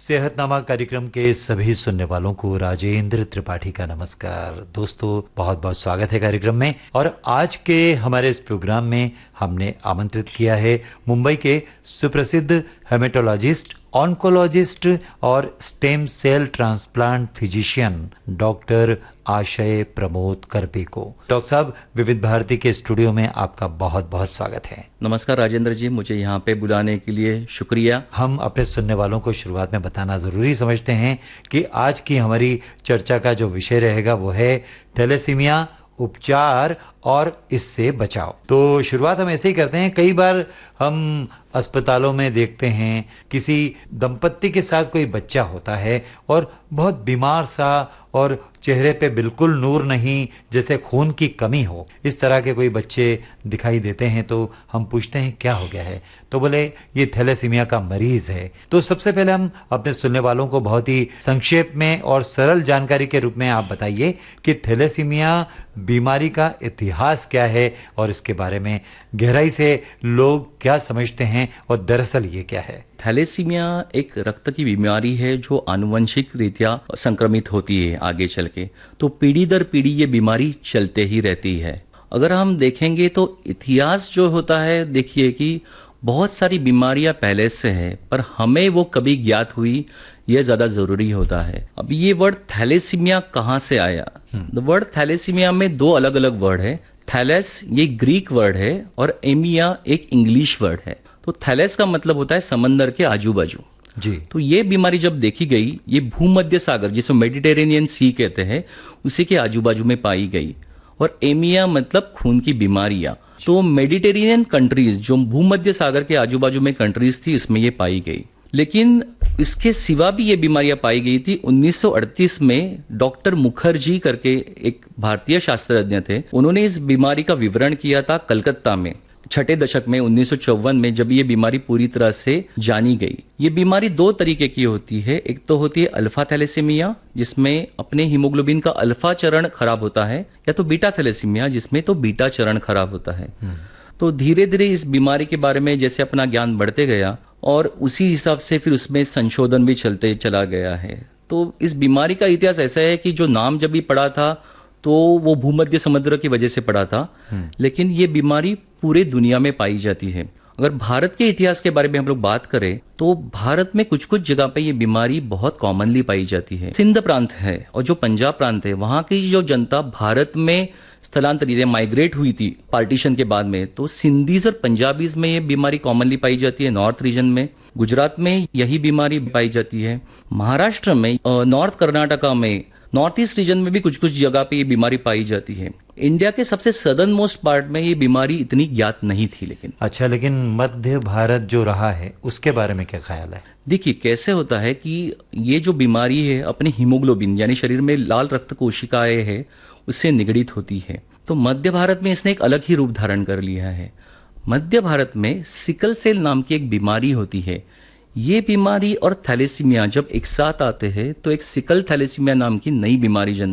सेहतनामा कार्यक्रम के सभी सुनने वालों को राजेंद्र त्रिपाठी का नमस्कार। दोस्तों, बहुत बहुत स्वागत है कार्यक्रम में। और आज के हमारे इस प्रोग्राम में हमने आमंत्रित किया है मुंबई के सुप्रसिद्ध हेमेटोलॉजिस्ट, ऑन्कोलॉजिस्ट और stem cell transplant physician doctor आशय प्रमोद करपे को। डॉक्टर साहब, विविध भारती के स्टूडियो में आपका बहुत बहुत स्वागत है। नमस्कार राजेंद्र जी, मुझे यहाँ पे बुलाने के लिए शुक्रिया। हम अपने सुनने वालों को शुरुआत में बताना ज़रूरी समझते हैं कि आज की हमारी चर्चा का जो विषय रहेगा वो है थैलेसीमिया, उपचार और इससे बचाव। तो शुरुआत हम ऐसे ही करते हैं। कई बार हम अस्पतालों में देखते हैं किसी दंपत्ति के साथ कोई बच्चा होता है और बहुत बीमार सा और चेहरे पे बिल्कुल नूर नहीं, जैसे खून की कमी हो, इस तरह के कोई बच्चे दिखाई देते हैं। तो हम पूछते हैं क्या हो गया है, तो बोले ये थैलेसीमिया का मरीज है। तो सबसे पहले हम अपने सुनने वालों को बहुत ही संक्षेप में और सरल जानकारी के रूप में आप बताइए कि थैलेसीमिया बीमारी का इतिहास क्या है और इसके बारे में गहराई से लोग क्या समझते हैं और दरअसल ये क्या है। थैलेसीमिया एक रक्त की बीमारी है जो आनुवंशिक रीत्या संक्रमित होती है आगे चल के। तो पीढ़ी दर पीढ़ी ये बीमारी चलते ही रहती है। अगर हम देखेंगे तो इतिहास जो होता है, देखिए कि बहुत सारी बीमारियां पहले से है, पर हमें वो कभी ज्ञात हुई यह ज्यादा जरूरी होता है। अब ये वर्ड थैलेसीमिया कहाँ से आया? द वर्ड थैलेसीमिया में दो अलग अलग वर्ड है। थैलेस ये ग्रीक वर्ड है और एमिया एक इंग्लिश वर्ड है। तो थैलेस का मतलब होता है समंदर के आजू बाजू जी। तो ये बीमारी जब देखी गई, ये भूमध्य सागर जिसे मेडिटेरेनियन सी कहते हैं, उसी के आजू बाजू में पाई गई। और एमिया मतलब खून की बीमारियां। तो मेडिटेरेनियन कंट्रीज जो भूमध्य सागर के आजू बाजू में कंट्रीज थी, इसमें ये पाई गई। लेकिन इसके सिवा भी ये बीमारियां पाई गई थी। 1938 में डॉक्टर मुखर्जी करके एक भारतीय शास्त्रज्ञ थे, उन्होंने इस बीमारी का विवरण किया था कलकत्ता में छठे दशक में 1954 में, जब ये बीमारी पूरी तरह से जानी गई। ये बीमारी दो तरीके की होती है। एक तो होती है अल्फा थैलेसीमिया, जिसमें अपने हीमोग्लोबिन का अल्फा चरण खराब होता है, या तो बीटा थैलेसीमिया, जिसमें तो बीटा चरण खराब होता है। तो धीरे धीरे इस बीमारी के बारे में जैसे अपना ज्ञान बढ़ते गया और उसी हिसाब से फिर उसमें संशोधन भी चलते चला गया है। तो इस बीमारी का इतिहास ऐसा है कि जो नाम जब भी पड़ा था तो वो भूमध्य समुद्र की वजह से पड़ा था, लेकिन ये बीमारी पूरे दुनिया में पाई जाती है। अगर भारत के इतिहास के बारे में हम लोग बात करें तो भारत में कुछ कुछ जगह पे ये बीमारी बहुत कॉमनली पाई जाती है। सिंध प्रांत है और जो पंजाब प्रांत है, वहां की जो जनता भारत में स्थलांतरित माइग्रेट हुई थी पार्टीशन के बाद में, तो सिंधीज और पंजाबीज में ये बीमारी कॉमनली पाई जाती है। नॉर्थ रीजन में, गुजरात में यही बीमारी पाई जाती है। महाराष्ट्र में, नॉर्थ कर्नाटका में, नॉर्थ ईस्ट रीजन में भी कुछ कुछ जगह पे ये बीमारी पाई जाती है। इंडिया के सबसे सदर्न मोस्ट पार्ट में ये बीमारी इतनी ज्ञात नहीं थी। लेकिन मध्य भारत जो रहा है उसके बारे में क्या ख्याल है? देखिए, कैसे होता है कि ये जो बीमारी है अपने हीमोग्लोबिन यानी शरीर में लाल रक्त कोशिकाएं है उससे निगडित होती है। तो मध्य भारत में इसने एक अलग ही रूप धारण कर लिया है। मध्य भारत में सिकल सेल नाम की एक बीमारी होती है। ये बीमारी और थैलेसीमिया जब एक साथ आते हैं तो एक सिकल थैलेसीमिया नाम की नई बीमारी जन्म